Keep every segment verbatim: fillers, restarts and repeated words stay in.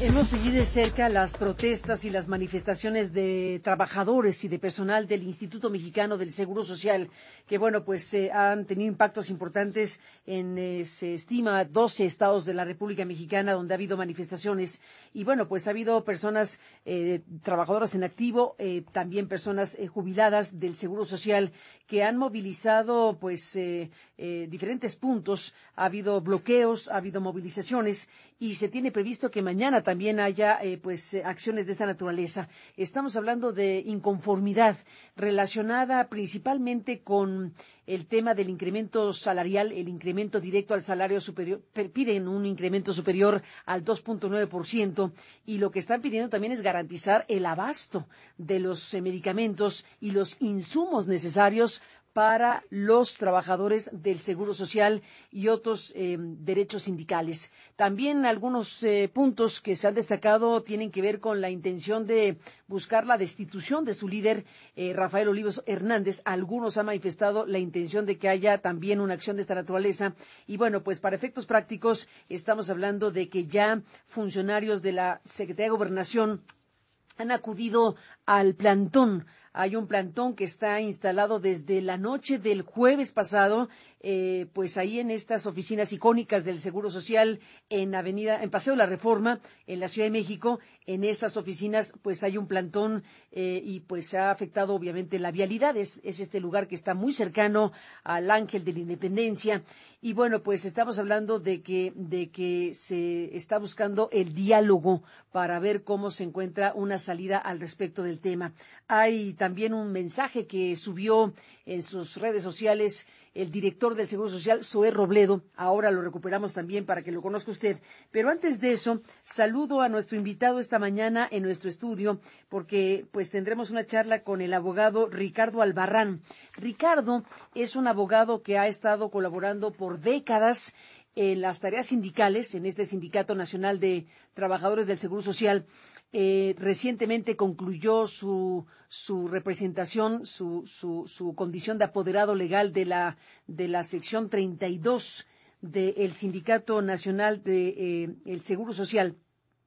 Hemos seguido de cerca las protestas y las manifestaciones de trabajadores y de personal del Instituto Mexicano del Seguro Social, que bueno, pues eh, han tenido impactos importantes en, eh, se estima, doce estados de la República Mexicana donde ha habido manifestaciones. Y bueno, pues ha habido personas, eh, trabajadoras en activo, eh, también personas eh, jubiladas del Seguro Social que han movilizado pues eh, eh, diferentes puntos. Ha habido bloqueos, ha habido movilizaciones y se tiene previsto que mañana también haya eh, pues eh, acciones de esta naturaleza. Estamos hablando de inconformidad relacionada principalmente con el tema del incremento salarial, el incremento directo al salario superior. Piden un incremento superior al dos punto nueve por ciento y lo que están pidiendo también es garantizar el abasto de los eh, medicamentos y los insumos necesarios para los trabajadores del Seguro Social y otros eh, derechos sindicales. También algunos eh, puntos que se han destacado tienen que ver con la intención de buscar la destitución de su líder, eh, Rafael Olivos Hernández. Algunos han manifestado la intención de que haya también una acción de esta naturaleza. Y bueno, pues para efectos prácticos estamos hablando de que ya funcionarios de la Secretaría de Gobernación han acudido al plantón. Hay un plantón que está instalado desde la noche del jueves pasado, eh, pues ahí en estas oficinas icónicas del Seguro Social, en Avenida, en Paseo de la Reforma, en la Ciudad de México. En esas oficinas, pues hay un plantón eh, y pues ha afectado obviamente la vialidad. Es, es este lugar que está muy cercano al Ángel de la Independencia. Y bueno, pues estamos hablando de que, de que se está buscando el diálogo para ver cómo se encuentra una salida al respecto del tema. Hay también un mensaje que subió en sus redes sociales el director del Seguro Social, Zoé Robledo. Ahora lo recuperamos también para que lo conozca usted. Pero antes de eso, saludo a nuestro invitado esta mañana en nuestro estudio, porque pues tendremos una charla con el abogado Ricardo Albarrán. Ricardo es un abogado que ha estado colaborando por décadas en las tareas sindicales, en este Sindicato Nacional de Trabajadores del Seguro Social. Eh, recientemente concluyó su, su representación, su, su, su condición de apoderado legal de la, de la sección treinta y dos del Sindicato Nacional del de, eh, Seguro Social.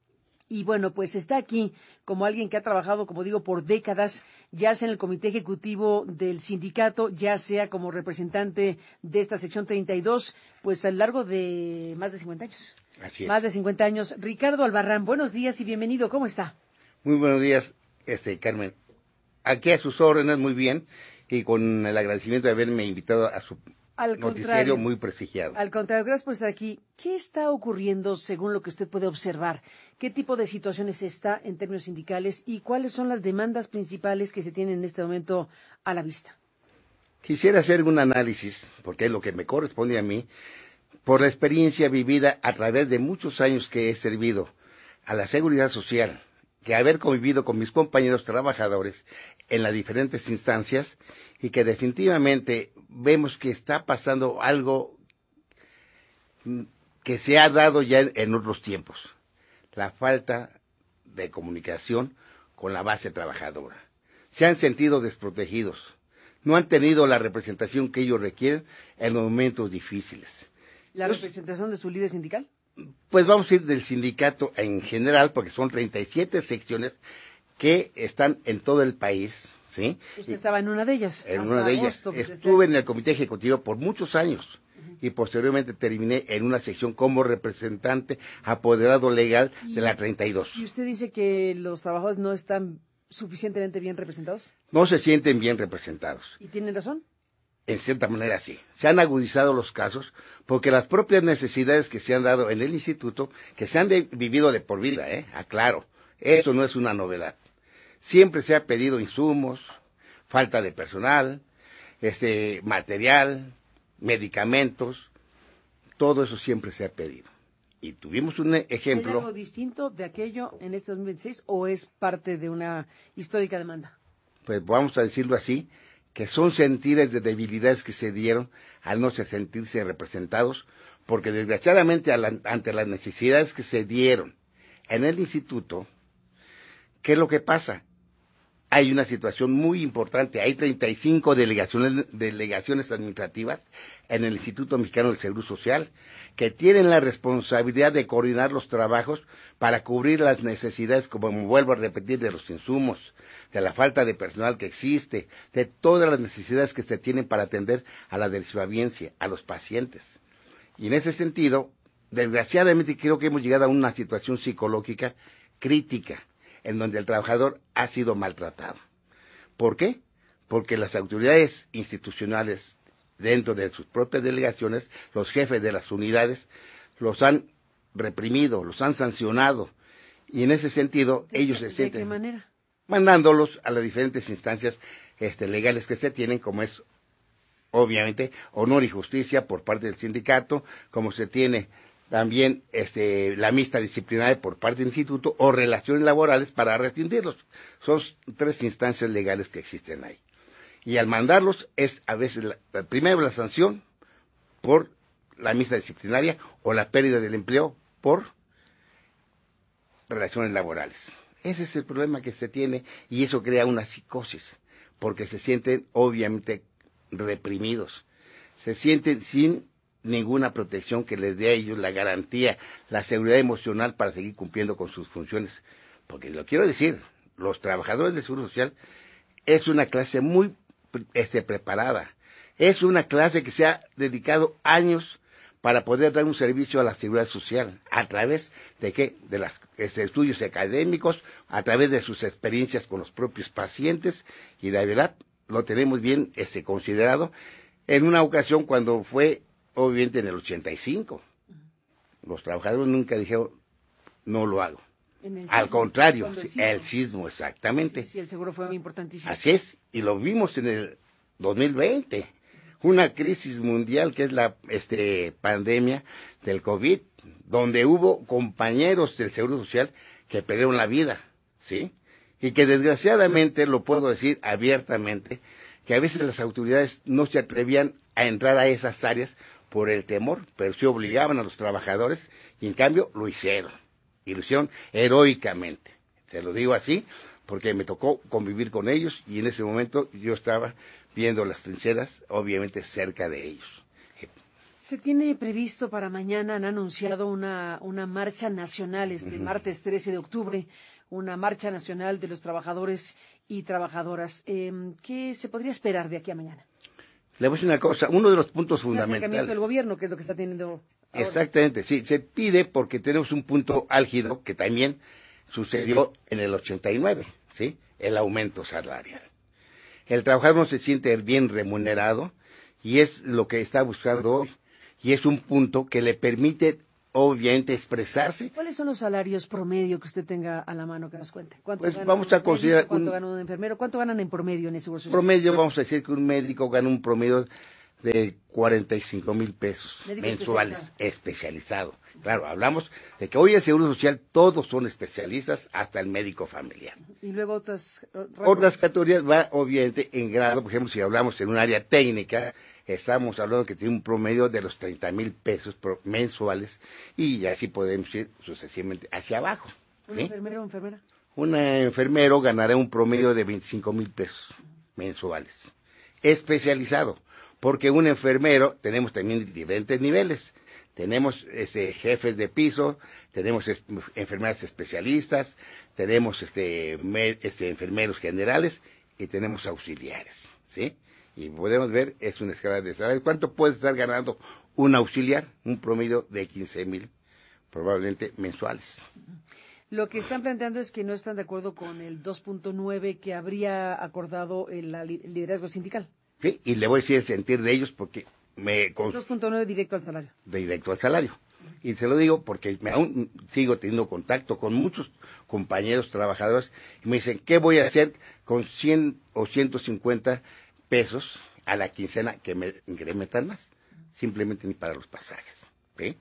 Y bueno, pues está aquí como alguien que ha trabajado, como digo, por décadas, ya sea en el comité ejecutivo del sindicato, ya sea como representante de esta sección treinta y dos, pues a lo largo de más de cincuenta años. Así es. Más de cincuenta años. Ricardo Albarrán, buenos días y bienvenido. ¿Cómo está? Muy buenos días, este Carmen. Aquí a sus órdenes, muy bien, y con el agradecimiento de haberme invitado a su al noticiario muy prestigiado. Al contrario, gracias por estar aquí. ¿Qué está ocurriendo según lo que usted puede observar? ¿Qué tipo de situaciones está en términos sindicales y cuáles son las demandas principales que se tienen en este momento a la vista? Quisiera hacer un análisis, porque es lo que me corresponde a mí, por la experiencia vivida a través de muchos años que he servido a la Seguridad Social, que haber convivido con mis compañeros trabajadores en las diferentes instancias y que definitivamente vemos que está pasando algo que se ha dado ya en otros tiempos, la falta de comunicación con la base trabajadora. Se han sentido desprotegidos, no han tenido la representación que ellos requieren en los momentos difíciles. ¿La representación de su líder sindical? Pues vamos a ir del sindicato en general, porque son treinta y siete secciones que están en todo el país, ¿sí? Usted estaba en una de ellas. En una de ellas. Agosto, pues, Estuve este... en el comité ejecutivo por muchos años uh-huh. y posteriormente terminé en una sección como representante apoderado legal ¿Y, de la treinta y dos. ¿Y usted dice que los trabajadores no están suficientemente bien representados? No se sienten bien representados. ¿Y tienen razón? En cierta manera sí. Se han agudizado los casos porque las propias necesidades que se han dado en el instituto, que se han de, vivido de por vida, ¿eh? Aclaro, eso no es una novedad. Siempre se ha pedido insumos, falta de personal, este, material, medicamentos, todo eso siempre se ha pedido. Y tuvimos un ejemplo. ¿Hay algo distinto de aquello en este dos mil veintiséis o es parte de una histórica demanda? Pues vamos a decirlo así, que son sentires de debilidades que se dieron al no sentirse representados, porque desgraciadamente a la, ante las necesidades que se dieron en el instituto, ¿qué es lo que pasa? hay una situación muy importante. Hay treinta y cinco delegaciones, delegaciones administrativas en el Instituto Mexicano del Seguro Social que tienen la responsabilidad de coordinar los trabajos para cubrir las necesidades, como vuelvo a repetir, de los insumos, de la falta de personal que existe, de todas las necesidades que se tienen para atender a la desobediencia, a los pacientes. Y en ese sentido, desgraciadamente creo que hemos llegado a una situación psicológica crítica, en donde el trabajador ha sido maltratado. ¿Por qué? Porque las autoridades institucionales dentro de sus propias delegaciones, los jefes de las unidades, los han reprimido, los han sancionado, y en ese sentido ¿De, ellos se ¿de sienten qué manera? Mandándolos a las diferentes instancias este, legales que se tienen, como es obviamente honor y justicia por parte del sindicato, como se tiene también este, la mixta disciplinaria por parte del instituto, o relaciones laborales para rescindirlos. Son tres instancias legales que existen ahí. Y al mandarlos es a veces, la, la, primero la sanción por la mixta disciplinaria o la pérdida del empleo por relaciones laborales. Ese es el problema que se tiene, y eso crea una psicosis, porque se sienten obviamente reprimidos, se sienten sin ninguna protección que les dé a ellos la garantía, la seguridad emocional para seguir cumpliendo con sus funciones. Porque lo quiero decir, los trabajadores del Seguro Social es una clase muy este, preparada, es una clase que se ha dedicado años para poder dar un servicio a la seguridad social, a través de qué, de los este, estudios académicos, a través de sus experiencias con los propios pacientes, y la verdad lo tenemos bien este, considerado. En una ocasión cuando fue, obviamente en el ochenta y cinco, los trabajadores nunca dijeron, no lo hago. Al contrario, el sismo, el sismo exactamente. Sí, sí, el seguro fue muy importantísimo. Así es, y lo vimos en el dos mil veinte. Una crisis mundial que es la este, pandemia del COVID, donde hubo compañeros del Seguro Social que perdieron la vida, ¿sí? Y que desgraciadamente, lo puedo decir abiertamente, que a veces las autoridades no se atrevían a entrar a esas áreas por el temor, pero sí obligaban a los trabajadores, y en cambio lo hicieron, y lo hicieron heroicamente. Se lo digo así, porque me tocó convivir con ellos, y en ese momento yo estaba viendo las trincheras, obviamente cerca de ellos. Se tiene previsto para mañana, han anunciado una, una marcha nacional, este uh-huh. martes trece de octubre, una marcha nacional de los trabajadores y trabajadoras. Eh, ¿Qué se podría esperar de aquí a mañana? Le voy a decir una cosa, uno de los puntos Un fundamentales. acercamiento del gobierno, que es lo que está teniendo ahora. Exactamente, sí, se pide porque tenemos un punto álgido que también sucedió en el ochenta y nueve, ¿sí? El aumento salarial. El trabajador no se siente bien remunerado, y es lo que está buscando hoy, y es un punto que le permite obviamente expresarse. ¿Cuáles son los salarios promedio que usted tenga a la mano que nos cuente? ¿Cuánto pues gana vamos a considerar médico, ¿Cuánto un, gana un enfermero? ¿Cuánto ganan en promedio en ese Seguro Social? Promedio, vamos a decir que un médico gana un promedio de cuarenta y cinco mil pesos médico mensuales, especializado. especializado. Claro, hablamos de que hoy el Seguro Social todos son especialistas, hasta el médico familiar. Y luego otras... Otras categorías va obviamente en grado, por ejemplo, si hablamos en un área técnica, estamos hablando que tiene un promedio de los treinta mil pesos mensuales, y así podemos ir sucesivamente hacia abajo. ¿Un ¿sí? enfermero o enfermera? Un enfermero ganará un promedio de veinticinco mil pesos mensuales, especializado, porque un enfermero tenemos también diferentes niveles. Tenemos este, jefes de piso, tenemos es, enfermeras especialistas, tenemos este, me, este, enfermeros generales, y tenemos auxiliares, ¿sí? Y podemos ver, es una escala de salario. ¿Cuánto puede estar ganando un auxiliar? Un promedio de quince mil, probablemente mensuales. Lo que están planteando es que no están de acuerdo con el dos punto nueve que habría acordado el, el liderazgo sindical. Sí, y le voy a decir el sentir de ellos porque me... Con, dos punto nueve directo al salario. Directo al salario. Y se lo digo porque me aún sigo teniendo contacto con muchos compañeros trabajadores, y me dicen, ¿qué voy a hacer con cien o ciento cincuenta pesos a la quincena que me incrementan más? Simplemente ni para los pasajes. ¿sí?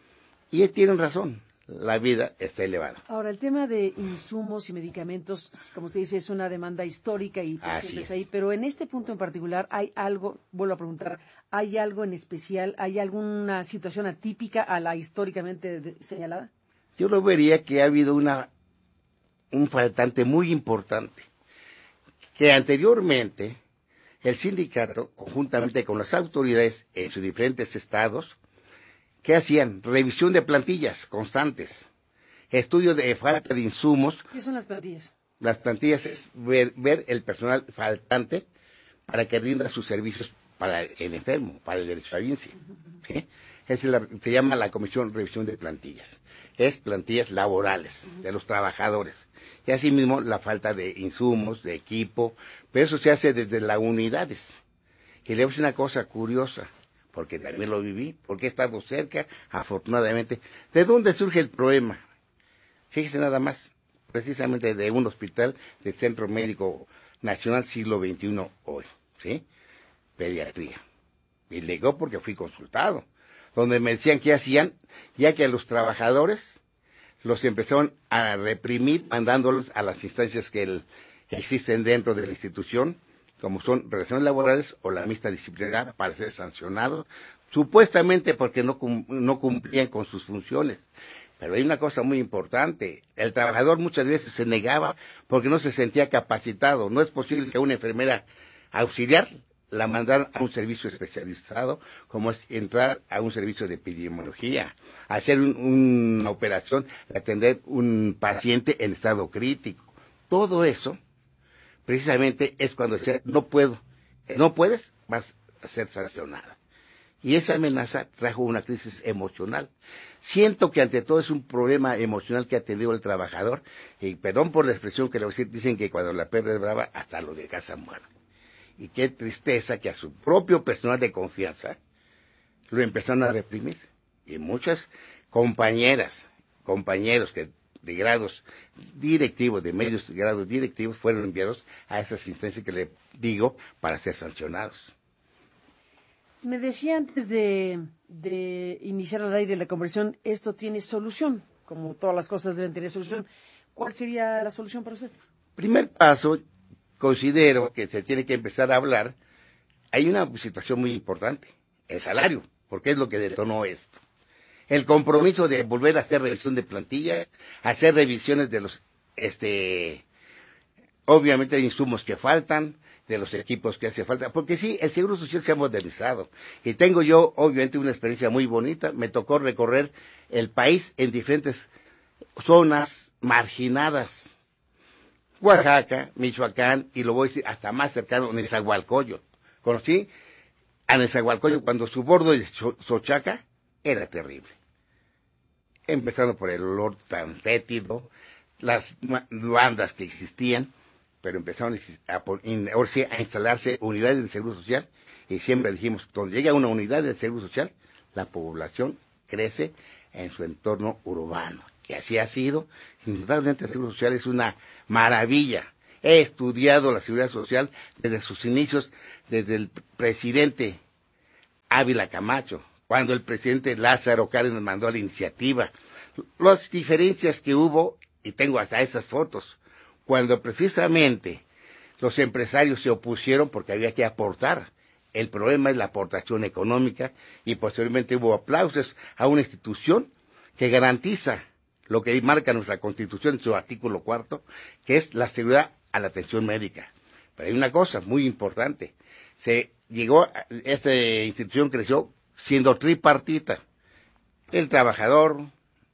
Y tienen razón. La vida está elevada. Ahora, el tema de insumos y medicamentos, como usted dice, es una demanda histórica y pues, siempre está ahí, pero en este punto en particular hay algo, vuelvo a preguntar, ¿hay algo en especial, hay alguna situación atípica a la históricamente de, señalada? Yo lo vería que ha habido una un faltante muy importante, que anteriormente el sindicato, conjuntamente con las autoridades en sus diferentes estados, ¿qué hacían? Revisión de plantillas constantes, estudio de falta de insumos. ¿Qué son las plantillas? Las plantillas es ver, ver el personal faltante para que rinda sus servicios para el enfermo, para el derecho a vincia. ¿Sí? Es la, se llama la Comisión de Revisión de Plantillas. Es plantillas laborales de los trabajadores. Y asimismo la falta de insumos, de equipo, pero eso se hace desde las unidades. Y le voy a decir una cosa curiosa, porque también lo viví, porque he estado cerca, afortunadamente. ¿De dónde surge el problema? Fíjese nada más, precisamente de un hospital del Centro Médico Nacional Siglo veintiuno hoy, ¿sí? Pediatría. Y llegó porque fui consultado, donde me decían qué hacían, ya que a los trabajadores los empezaron a reprimir, mandándolos a las instancias que, el, que existen dentro de la institución, como son relaciones laborales o la mixta disciplinaria, para ser sancionados, supuestamente porque no, no cumplían con sus funciones. Pero hay una cosa muy importante, el trabajador muchas veces se negaba porque no se sentía capacitado. No es posible que una enfermera auxiliar la mandaran a un servicio especializado, como es entrar a un servicio de epidemiología, hacer un, una operación, atender un paciente en estado crítico. Todo eso, precisamente, es cuando se no puedo, no puedes, vas a ser sancionada. Y esa amenaza trajo una crisis emocional. Siento que ante todo es un problema emocional que ha tenido el trabajador, y perdón por la expresión que le voy a decir, dicen que cuando la perra es brava, hasta lo de casa muere. Y qué tristeza que a su propio personal de confianza lo empezaron a reprimir. Y muchas compañeras, compañeros que de grados directivos, de medios grados directivos, fueron enviados a esas instancias que le digo para ser sancionados. Me decía antes de, de iniciar al aire la conversación, esto tiene solución, como todas las cosas deben tener solución. ¿Cuál sería la solución para usted? Primer paso, considero que se tiene que empezar a hablar. Hay una situación muy importante, el salario, porque es lo que detonó esto. El compromiso de volver a hacer revisión de plantillas, hacer revisiones de los, este, obviamente de insumos que faltan, de los equipos que hace falta, porque sí, el Seguro Social se ha modernizado, y tengo yo, obviamente, una experiencia muy bonita. Me tocó recorrer el país en diferentes zonas marginadas, Oaxaca, Michoacán, y lo voy a decir hasta más cercano, Nezahualcóyotl. Conocí a Nezahualcóyotl cuando su bordo de Xochaca era terrible. Empezando por el olor tan fétido, las bandas que existían, pero empezaron a, a, a instalarse unidades del Seguro Social, y siempre dijimos, donde llega una unidad del Seguro Social, la población crece en su entorno urbano, que así ha sido. Indudablemente el Seguro Social es una maravilla. He estudiado la Seguridad Social desde sus inicios, desde el presidente Ávila Camacho, cuando el presidente Lázaro Cárdenas mandó la iniciativa, las diferencias que hubo, y tengo hasta esas fotos, cuando precisamente los empresarios se opusieron porque había que aportar. El problema es la aportación económica, y posteriormente hubo aplausos a una institución que garantiza lo que marca nuestra Constitución en su artículo cuarto, que es la seguridad a la atención médica. Pero hay una cosa muy importante, se llegó, esta institución creció siendo tripartita, el trabajador,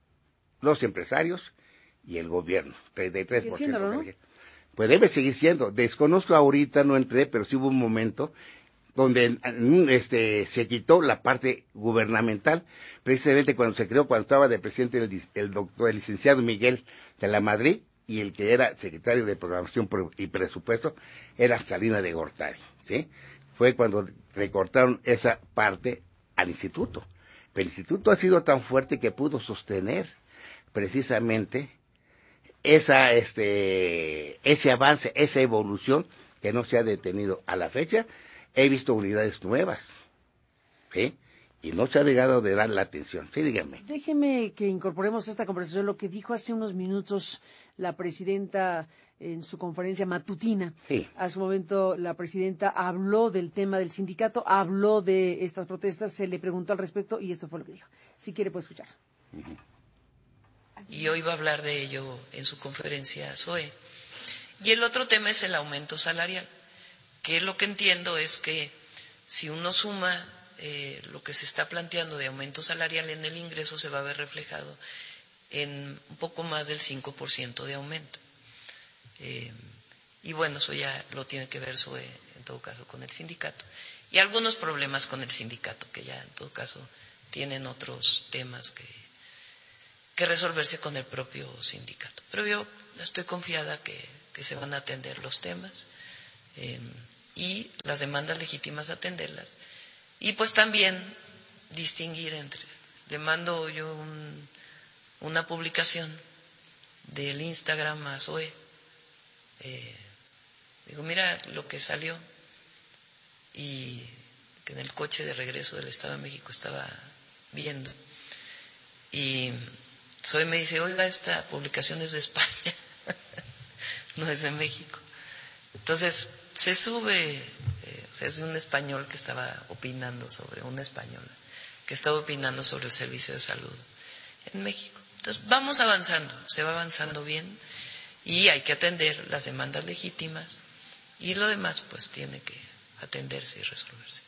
los empresarios y el gobierno, treinta y tres por ciento. Sigue siendo, ¿no? Pues debe seguir siendo. Desconozco ahorita, no entré, pero sí hubo un momento donde este, se quitó la parte gubernamental, precisamente cuando se creó, cuando estaba de presidente el, el doctor, el licenciado Miguel de la Madrid, y el que era secretario de Programación y Presupuesto era Salinas de Gortari, ¿sí? Fue cuando recortaron esa parte al instituto. Pero el instituto ha sido tan fuerte que pudo sostener precisamente esa, este, ese avance, esa evolución que no se ha detenido a la fecha. He visto unidades nuevas, ¿sí? Y no se ha llegado de dar la atención. Sí, dígame. Déjeme que incorporemos a esta conversación lo que dijo hace unos minutos la presidenta en su conferencia matutina. Sí. A su momento la presidenta habló del tema del sindicato, habló de estas protestas, se le preguntó al respecto y esto fue lo que dijo. Si quiere puede escuchar. Uh-huh. Y hoy va a hablar de ello en su conferencia S O E. Y el otro tema es el aumento salarial, que lo que entiendo es que si uno suma eh, lo que se está planteando de aumento salarial en el ingreso, se va a ver reflejado en un poco más del cinco por ciento de aumento. Eh, y bueno, eso ya lo tiene que ver SOE, en todo caso, con el sindicato. Y algunos problemas con el sindicato, que ya en todo caso tienen otros temas que, que resolverse con el propio sindicato. Pero yo estoy confiada que, que se van a atender los temas eh, y las demandas legítimas atenderlas. Y pues también distinguir entre, le mando yo un, una publicación del Instagram a SOE, eh, digo, mira lo que salió, y que en el coche de regreso del Estado de México estaba viendo, y SOE me dice, oiga, esta publicación es de España, no es de México. Entonces se sube, eh, o sea, es de un español que estaba opinando sobre, una española que estaba opinando sobre el servicio de salud en México. Entonces vamos avanzando, se va avanzando bien, y hay que atender las demandas legítimas, y lo demás pues tiene que atenderse y resolverse.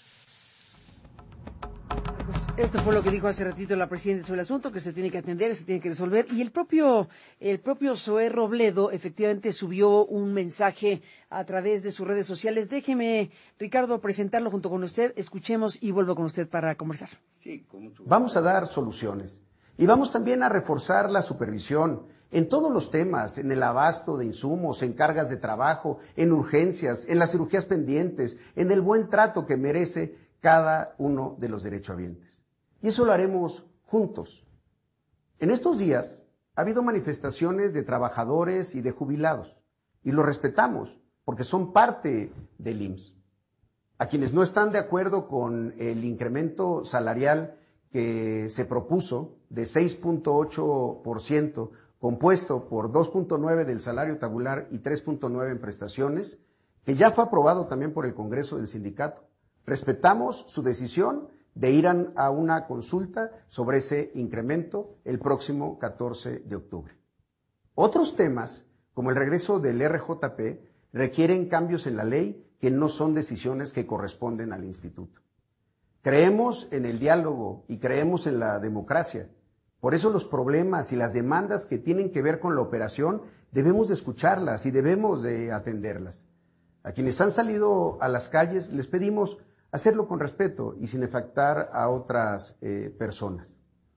Pues esto fue lo que dijo hace ratito la presidenta sobre el asunto, que se tiene que atender, se tiene que resolver. Y el propio, el propio Zoé Robledo efectivamente subió un mensaje a través de sus redes sociales. Déjeme, Ricardo, presentarlo junto con usted. Escuchemos y vuelvo con usted para conversar. Sí, con mucho gusto. Vamos a dar soluciones. Y vamos también a reforzar la supervisión en todos los temas, en el abasto de insumos, en cargas de trabajo, en urgencias, en las cirugías pendientes, en el buen trato que merece cada uno de los derechohabientes. Y eso lo haremos juntos. En estos días ha habido manifestaciones de trabajadores y de jubilados, y lo respetamos, porque son parte del I M S S. A quienes no están de acuerdo con el incremento salarial que se propuso de seis punto ocho por ciento, compuesto por dos punto nueve del salario tabular y tres punto nueve en prestaciones, que ya fue aprobado también por el Congreso del Sindicato. Respetamos su decisión de ir a una consulta sobre ese incremento el próximo catorce de octubre. Otros temas, como el regreso del R J P, requieren cambios en la ley que no son decisiones que corresponden al Instituto. Creemos en el diálogo y creemos en la democracia. Por eso los problemas y las demandas que tienen que ver con la operación debemos de escucharlas y debemos de atenderlas. A quienes han salido a las calles les pedimos hacerlo con respeto y sin afectar a otras eh, personas.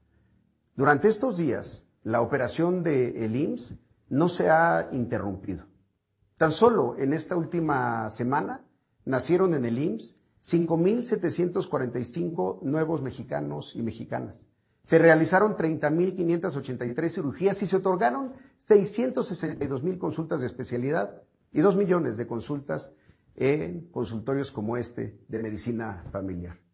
Durante estos días, la operación del I M S S no se ha interrumpido. Tan solo en esta última semana nacieron en el I M S S cinco mil setecientos cuarenta y cinco nuevos mexicanos y mexicanas. Se realizaron treinta mil quinientas ochenta y tres cirugías y se otorgaron seiscientas sesenta y dos mil consultas de especialidad y dos millones de consultas en consultorios como este de medicina familiar.